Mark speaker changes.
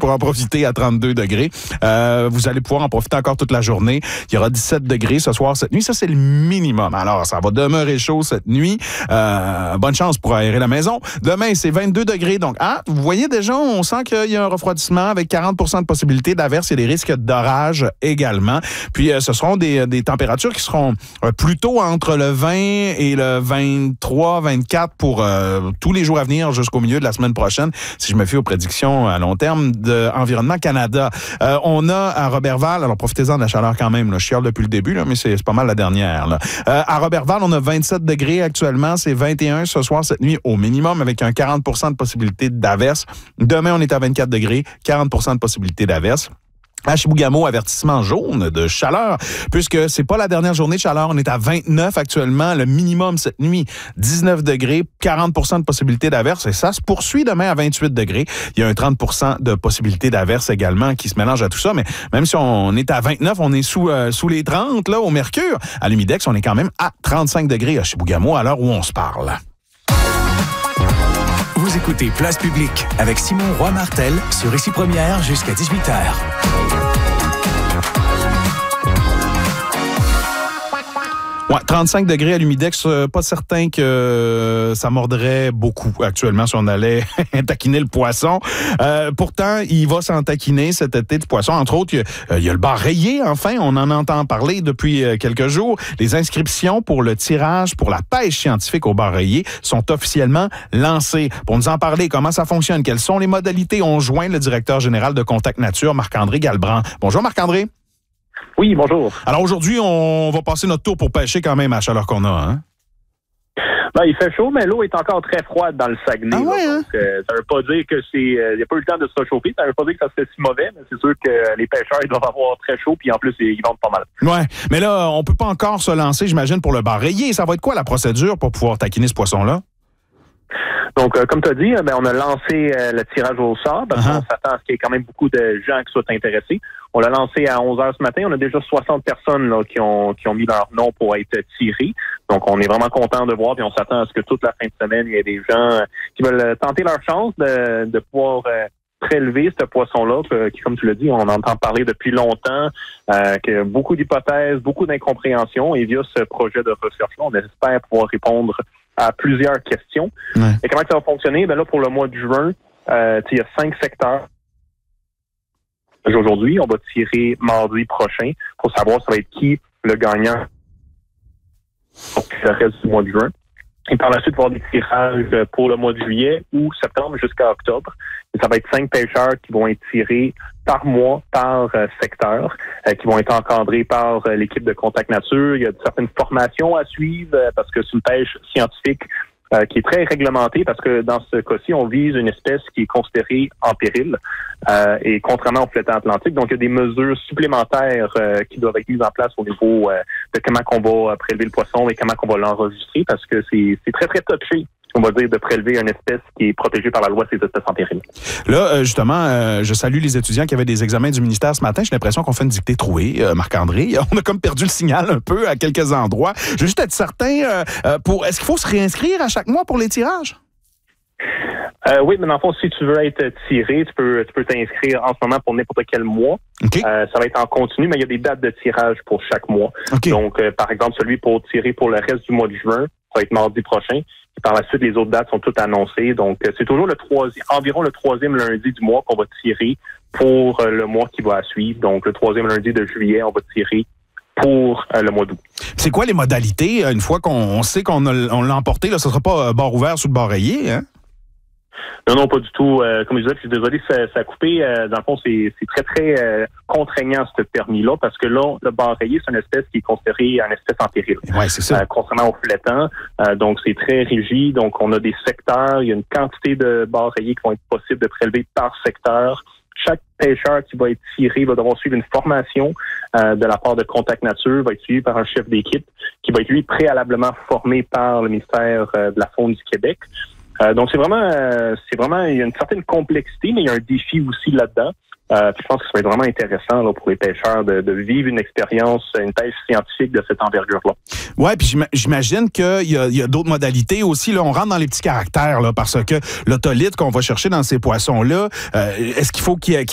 Speaker 1: pour en profiter à 32 degrés. Vous allez pouvoir en profiter encore toute la journée. Il y aura 17 degrés ce soir, cette nuit. Ça, c'est le minimum. Alors, ça va demeurer chaud cette nuit. Bonne chance pour aérer la maison. Demain, c'est 22 degrés. Donc, vous voyez déjà, on sent qu'il y a un refroidissement avec 40 % de possibilité d'averse et des risques d'orage également. Puis, ce seront des températures qui seront plutôt entre le 20 et le 23, 24 pour tous les jours à venir jusqu'au milieu de la semaine prochaine, si je me fie aux prédictions à long terme de Environnement Canada. On a à Roberval, alors profitez-en de la chaleur quand même, là, je chiale depuis le début, là, mais c'est pas mal la dernière. Là. À Roberval, on a 27 degrés actuellement, c'est 21 ce soir, cette nuit au minimum, avec un 40 % de possibilité d'averse. Demain, on est à 24 degrés, 40 % de possibilité d'averse. À Chibougamau, avertissement jaune de chaleur, puisque c'est pas la dernière journée de chaleur. On est à 29 actuellement. Le minimum cette nuit, 19 degrés, 40 % de possibilité d'averse. Et ça se poursuit demain à 28 degrés. Il y a un 30 % de possibilité d'averse également qui se mélange à tout ça. Mais même si on est à 29, on est sous les 30 là au mercure. À l'Humidex, on est quand même à 35 degrés à Chibougamau à l'heure où on se parle.
Speaker 2: Vous écoutez Place Publique avec Simon Roy-Martel sur Ici Première jusqu'à 18h.
Speaker 1: Ouais, 35 degrés à l'Humidex, pas certain que ça mordrait beaucoup actuellement si on allait taquiner le poisson. Pourtant, il va s'en taquiner cet été du poisson. Entre autres, il y a le bar rayé, enfin, on en entend parler depuis quelques jours. Les inscriptions pour le tirage pour la pêche scientifique au bar rayé sont officiellement lancées. Pour nous en parler, comment ça fonctionne, quelles sont les modalités, on joint le directeur général de Contact Nature, Marc-André Galbrand. Bonjour Marc-André.
Speaker 3: Oui, bonjour.
Speaker 1: Alors aujourd'hui, on va passer notre tour pour pêcher quand même à la chaleur qu'on a, hein?
Speaker 3: Ben, il fait chaud, mais l'eau est encore très froide dans le Saguenay.
Speaker 1: Ah ouais, hein?
Speaker 3: Donc, ça veut pas dire que il n'y a pas eu le temps de se réchauffer. Ça veut pas dire que ça serait si mauvais, mais c'est sûr que les pêcheurs, ils doivent avoir très chaud, puis en plus, ils vendent pas mal.
Speaker 1: Ouais, mais là, on peut pas encore se lancer, j'imagine, pour le bar rayé. Ça va être quoi la procédure pour pouvoir taquiner ce poisson-là?
Speaker 3: Donc, comme tu as dit, on a lancé le tirage au sort, parce qu'on s'attend à ce qu'il y ait quand même beaucoup de gens qui soient intéressés. On l'a lancé à 11h ce matin. On a déjà 60 personnes là, qui ont mis leur nom pour être tirés. Donc, on est vraiment content de voir, puis on s'attend à ce que toute la fin de semaine, il y ait des gens qui veulent tenter leur chance de pouvoir prélever ce poisson-là, qui, comme tu l'as dit, on entend parler depuis longtemps, que beaucoup d'hypothèses, beaucoup d'incompréhensions, et via ce projet de recherche-là, on espère pouvoir répondre à plusieurs questions. Ouais. Et comment ça va fonctionner? Ben là, pour le mois de juin, il y a 5 secteurs. Aujourd'hui, on va tirer mardi prochain pour savoir ça va être qui le gagnant pour le reste du mois de juin. Et par la suite, il va y avoir des tirages pour le mois de juillet ou septembre jusqu'à octobre. Et ça va être 5 pêcheurs qui vont être tirés par mois, par secteur, qui vont être encadrés par l'équipe de Contact Nature. Il y a certaines formations à suivre parce que c'est une pêche scientifique qui est très réglementée parce que dans ce cas-ci, on vise une espèce qui est considérée en péril et contrairement au flétan atlantique. Donc, il y a des mesures supplémentaires qui doivent être mises en place au niveau de comment qu'on va prélever le poisson et comment qu'on va l'enregistrer parce que c'est très, très touché. On va dire de prélever une espèce qui est protégée par la loi, ces espèces en péril.
Speaker 1: Là, justement, je salue les étudiants qui avaient des examens du ministère ce matin. J'ai l'impression qu'on fait une dictée trouée, Marc-André. On a comme perdu le signal un peu à quelques endroits. Je veux juste être certain, est-ce qu'il faut se réinscrire à chaque mois pour les tirages?
Speaker 3: Oui, mais dans le fond, si tu veux être tiré, tu peux t'inscrire en ce moment pour n'importe quel mois.
Speaker 1: Okay.
Speaker 3: Ça va être en continu, mais il y a des dates de tirage pour chaque mois.
Speaker 1: Okay.
Speaker 3: Donc, par exemple, celui pour tirer pour le reste du mois de juin, ça va être mardi prochain. Et par la suite, les autres dates sont toutes annoncées. Donc, c'est toujours environ le 3e lundi du mois qu'on va tirer pour le mois qui va suivre. Donc, le 3e lundi de juillet, on va tirer pour le mois d'août.
Speaker 1: C'est quoi les modalités, une fois qu'on sait qu'on l'a emporté, là, ce ne sera pas bord ouvert sous le bord rayé, hein?
Speaker 3: Non, pas du tout. Comme je disais, je suis désolé, ça a coupé. Dans le fond, c'est très, très contraignant, ce permis-là, parce que là, le bar rayé, c'est une espèce qui est considérée une espèce en péril.
Speaker 1: Oui, c'est ça.
Speaker 3: Contrairement au flétan. Donc, c'est très rigide. Donc, on a des secteurs. Il y a une quantité de bar rayés qui vont être possibles de prélever par secteur. Chaque pêcheur qui va être tiré va devoir suivre une formation de la part de Contact Nature, va être suivi par un chef d'équipe qui va être, lui, préalablement formé par le ministère de la Faune du Québec. Donc c'est vraiment, il y a une certaine complexité, mais il y a un défi aussi là-dedans. Puis je pense que ça va être vraiment intéressant là, pour les pêcheurs de vivre une expérience, une pêche scientifique de cette envergure-là.
Speaker 1: Ouais, puis j'imagine qu'il y a d'autres modalités aussi. Là, on rentre dans les petits caractères là, parce que l'otolite qu'on va chercher dans ces poissons-là, est-ce qu'il faut qu'il y ait